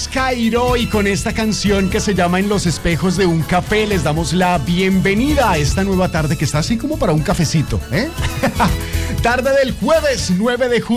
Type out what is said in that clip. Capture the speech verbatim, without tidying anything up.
Cairo y con esta canción que se llama En los espejos de un café les damos la bienvenida a esta nueva tarde que está así como para un cafecito, ¿eh? Tarde del jueves nueve de junio.